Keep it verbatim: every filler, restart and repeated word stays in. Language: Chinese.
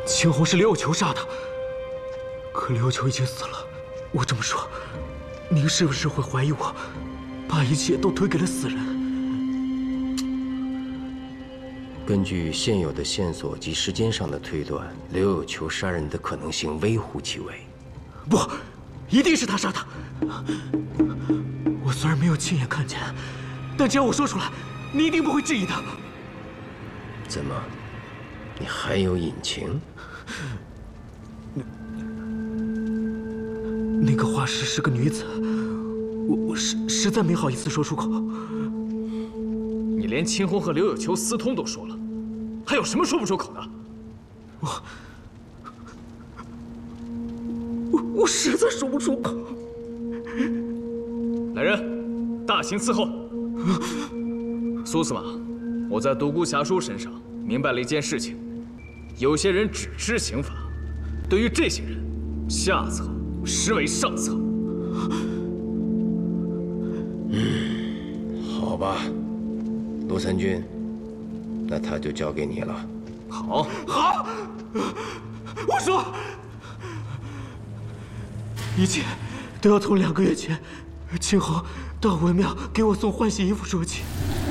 青红是刘有求杀的，可刘有求已经死了。我这么说，您是不是会怀疑我，把一切都推给了死人？ 根据现有的线索及时间上的推断，刘有求杀人的可能性微乎其微。 不，一定是他杀的。我虽然没有亲眼看见，但只要我说出来，你一定不会质疑的。 怎么，你还有隐情？ 那个画师是个女子，我我实实在没好意思说出口。 你连秦红和刘有求私通都说了，还有什么说不出口的？ 我我我实在说不出口。 来人，大刑伺候。苏司马，我在独孤侠书身上明白了一件事情：有些人只知刑法，对于这些人，下策实为上策。 嗯，好吧，陆三军，那他就交给你了。 好， 好，我说，一切都要从两个月前，青红到文庙给我送换洗衣服说起。